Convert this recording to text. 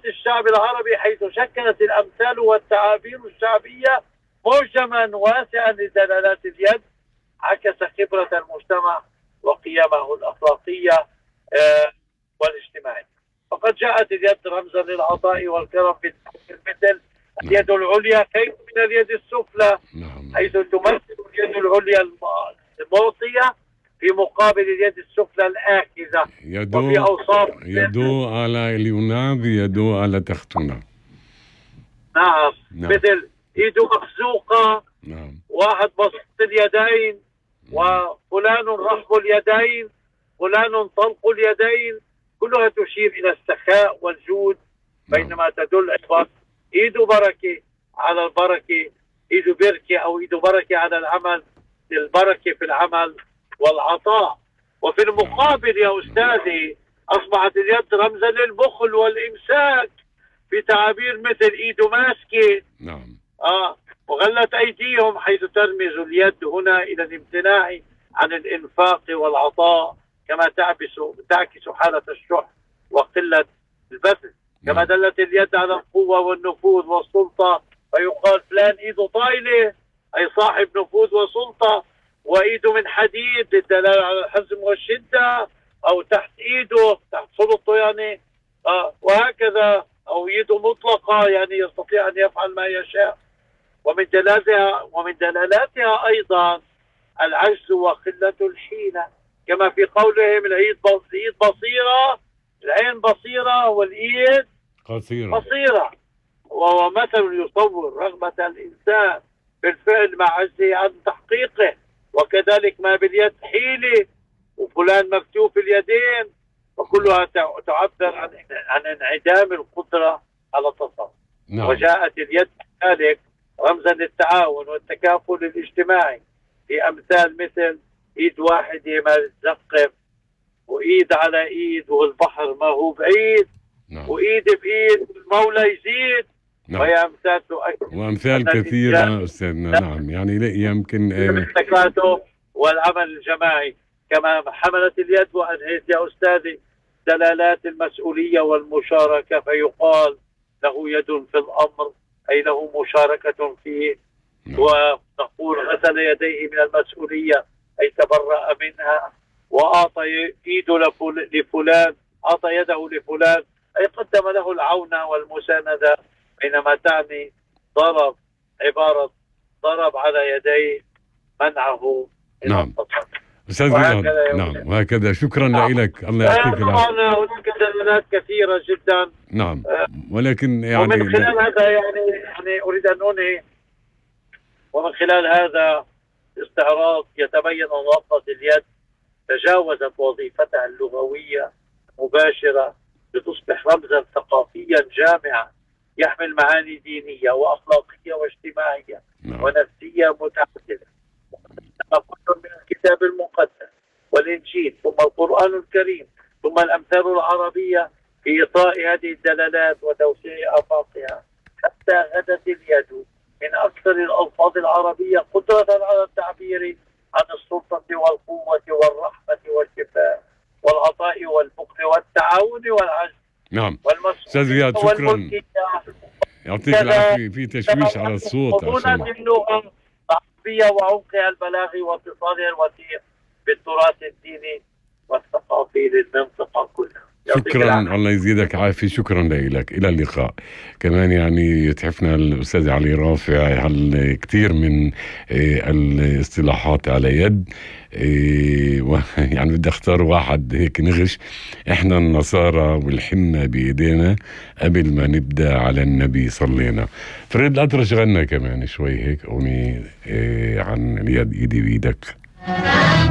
الشعب العربي، حيث شكلت الأمثال والتعابير الشعبية معجما واسعا لدلالات اليد عكس خبرة المجتمع وقيمه الأخلاقية والاجتماعية. فقد جاءت اليد رمزا للعطاء والكرم في مثل اليد العليا خير من اليد السفلى، حيث تمثل اليد العليا المعطية في مقابل اليد السفلى الآخذة. وفي أوصاف يدو على اليونان يدو على تختنا. نعم. مثل ايده مخزوقة، واحد بسيط اليدين، وفلان رحب اليدين، فلان طلق اليدين، كلها تشير إلى السخاء والجود. بينما تدل عبارة ايده بركة على البركة، ايده بركة أو ايده بركة على العمل، البركة في العمل والعطاء. وفي المقابل يا أستاذي أصبحت اليد رمزا للبخل والإمساك في تعابير مثل ايده ماسكة. وغلت أيديهم، حيث ترمز اليد هنا إلى الامتناع عن الإنفاق والعطاء، كما تعكس حالة الشح وقلة البذل. كما دلت اليد على القوة والنفوذ والسلطة، فيقال فلان ايده طايلة أي صاحب نفوذ وسلطة، وإيده من حديد للدلالة على الحزم والشدة، أو تحت إيده تحت سلطته يعني، وهكذا. أو يده مطلقة يعني يستطيع أن يفعل ما يشاء. ومن دلالاتها أيضا العجز وقلة الحيلة، كما في قولهم العين بصيرة، العين بصيرة والإيد قصيرة. وهو مثل يصور رغبة الإنسان بالفعل مع عجزه عن تحقيقه. وكذلك ما باليد حيلة، وفلان مكتوف اليدين، وكلها تعبر عن انعدام القدرة على التصرف. وجاءت اليد ذلك رمزا للتعاون والتكافل الاجتماعي في أمثال مثل ايد واحدة ما تزقف، وايد على ايد والبحر ما هو بعيد، وايد بايد المولى يزيد. وهي أمثال تؤكد وأمثال كثيرة أستاذنا. نعم، يعني لا يمكن التكاتف والعمل الجماعي. كما حملت اليد وأنهيت يا أستاذي دلالات المسؤولية والمشاركة، فيقال له يد في الأمر أي له مشاركة فيه. ونقول غسل يديه من المسؤولية أي تبرأ منها، وأعطى يده لفلان، أعطى يده لفلان أي قدم له العون والمساندة. بينما تعني ضرب، عبارة ضرب على يديه منعه من التصرف. أستاذ رياض. نعم، وهكذا. شكرا لك. الله يعطيك العافية. هناك دلالات كثيرة جدا. نعم، ولكن يعني ومن خلال هذا يعني أريد أن أنهي. ومن خلال هذا استعراض يتبين أن لفظة اليد تجاوزت وظيفتها اللغوية مباشرة لتصبح رمزا ثقافيا جامعا يحمل معاني دينية وأخلاقية واجتماعية ونفسية متعددة. كل من الكتاب المقدس والإنجيل ثم القرآن الكريم ثم الأمثال العربية في إطاء هذه الدلالات وتوسيع آفاقها، حتى غدت اليد من أكثر الألفاظ العربية قدرة على التعبير عن السلطة والقوة والرحمة والشفاء والعطاء والبخل والتعاون والعجز. نعم أستاذ رياض، شكرا. يعطيك العافية. في تشويش على الصوت عشان اللغة العربية وعمقها البلاغي واتصالها الوثيق بالتراث الديني والثقافي للمنطقة كلها. شكرا، الله يزيدك عافية. شكرا لك، إلى اللقاء. كمان يعني يتحفنا الأستاذ علي رافع كثير من الاصطلاحات على يد. يعني بدي اختار واحد هيك نغش. احنا النصارى والحنة بإيدينا قبل ما نبدأ على النبي صلينا. فريد الأطرش غنى كمان شوي هيك أغنية عن اليد، إيدي بإيدك.